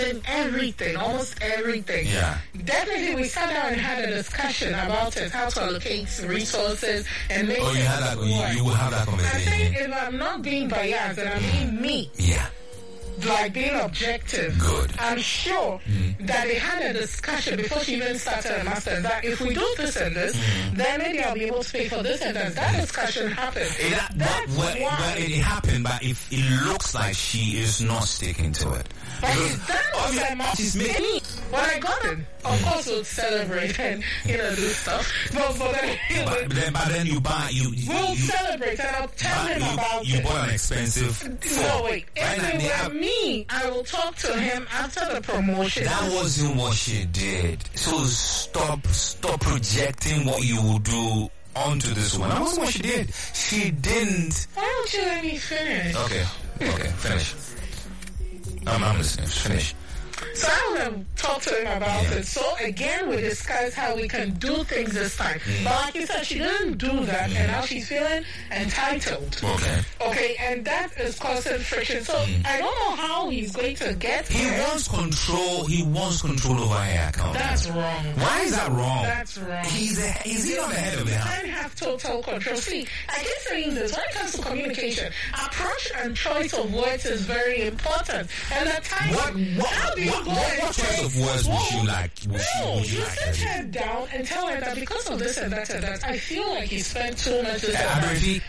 everything, almost everything. Yeah. Definitely, we sat down and had a discussion about it, how to allocate resources and make Oh, you had that. You will have that I conversation. think if I'm not being biased and I'm being me, Yeah. like being objective, Good. I'm sure that they had a discussion before she even started her master's that if we do this and this, then maybe I'll be able to pay for this and that. That discussion happened. It happened, but if it looks like she is not sticking to it. But she's making. When I got it, of course we'll celebrate and do stuff. But then you buy we'll celebrate and I'll tell him about you it. bought an expensive phone. No, wait. Right If now, it were me, I will talk to him after the promotion. that wasn't what she did. So stop projecting what you will do onto this one. That wasn't what she did. She didn't. Why don't you let me finish? Okay, finish. I'm listening. Finish. So I would have talked to him about it. So again, we discussed how we can do things this time. But like you said, she didn't do that, and now she's feeling entitled. Okay, and that is causing friction. So I don't know how he's going to get He there. wants control. He wants control over her account. That's wrong. Why is that wrong? That's wrong. Is he not the head of the You house? can't have total control. See, I keep saying this, when it comes to communication, approach and choice of words is very important. And at times, how do you go and What say, choice of words would you like? no, Would you you like? sit her down and tell her that because of this and that and that, I feel like you spent too much this and that.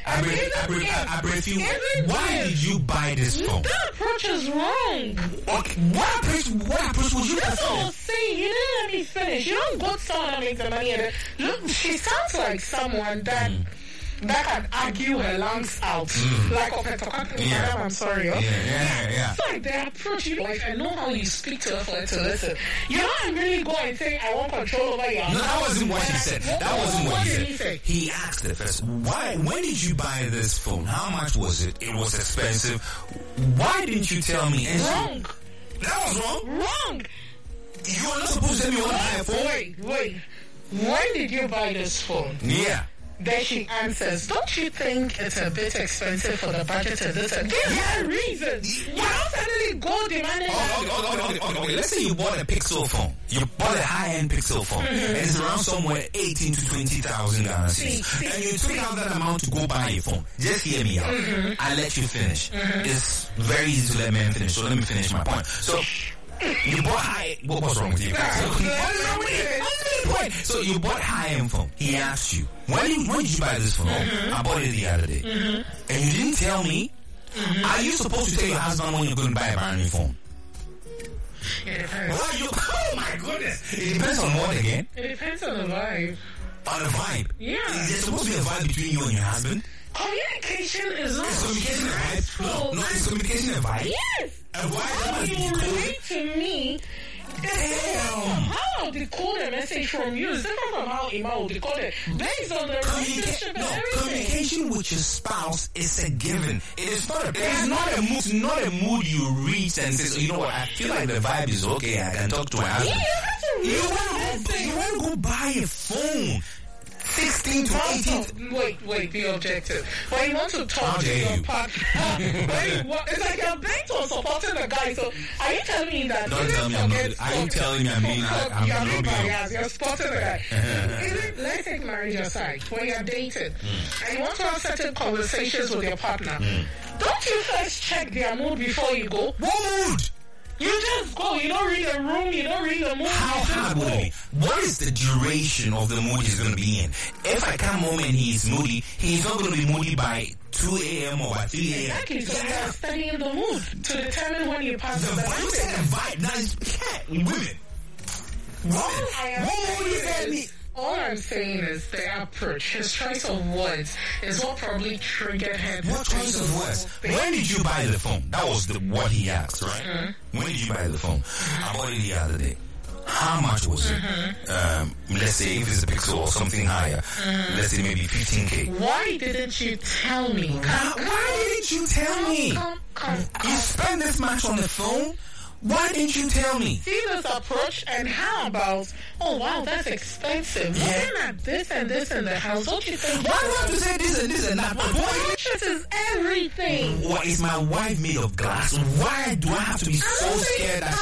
Why did you buy this phone? That approach is wrong. Okay, what approach would you That's what prefer? I'm saying. You didn't let me finish. You don't go to someone that makes the money. And look, she sounds like someone that can argue her lungs out. Like Yeah. I'm sorry. Yeah. It's like the approach. You like, I know how you speak to her for her to listen. You don't really go and say, I want control over your No, that wasn't what she said. That wasn't what did he said. He asked her first, when did you buy this phone? How much was it? It was expensive. Why didn't you tell me? And Wrong. That was wrong. Wrong. You are not supposed to tell me you want to buy a phone. Wait. When did you buy this phone? Yeah. Then she answers, don't you think it's a bit expensive for the budget of this? And give her reasons. You don't suddenly go demanding. Okay. Let's say you bought a Pixel phone. You bought a high-end Pixel phone. And it's around somewhere 18 to 20,000 Ghana cedis. And you took out that amount to go buy a phone. Just hear me out. I'll let you finish. It's very easy to let men finish. So let me finish my point. So you bought what's wrong with you? So you bought high-end phone. He asked you, when did you buy this phone? I bought it the other day. And you didn't tell me. Are you supposed to tell your husband when you're going to buy a brand new phone? It depends. Oh my goodness. It depends on what again? It depends on the vibe. On the vibe. Yeah. Is there supposed to be a vibe between you and your husband? Communication is not. Is communication a vibe? No, is communication a vibe? Yes. A vibe that How must be you decoded? relate to me. How I'll decode a message from you is different from how Ima will decode it. Based on the relationship and everything. Communication with your spouse is a given. It is not a mood you reach and say, you know what, I feel like the vibe is okay, I can talk to my husband. Yeah, you have to You want to go buy a phone. 16 to 18. Wait, be objective. When you want to talk to your partner, it's like you're bent on supporting the guy. So are you telling me that? Don't tell me I'm not. Are you telling me I'm being you're supporting the guy. Let's take marriage aside. When you're dating and you want to have certain conversations with your partner, don't you first check their mood before you go? What mood? You just go. You don't read the room. You don't read the mood. How hard would it be? What is the duration of the mood he's going to be in? If I come home and he's moody, he's not going to be moody by 2 a.m. or by 3 a.m. Exactly. So you are studying the mood to determine when you pass the vibe. You said the vibe. Now it's women. What mood is that me? All I'm saying is the approach, his choice of words, is what probably triggered him. What choice of words? When did you buy the phone? That was what he asked, right? When did you buy the phone? I bought it the other day. How much was it? Let's say if it's a Pixel or something higher, let's say maybe 15K. Why didn't you tell me? Why didn't you tell me? You spend this much on the phone? Why didn't you tell me? See this approach, and how about, oh wow, that's expensive. Yeah. Looking at this and this in the house, don't you think? Why do you have to say this and this and that? This is everything. What is my wife made of glass? Why do I have to be so scared that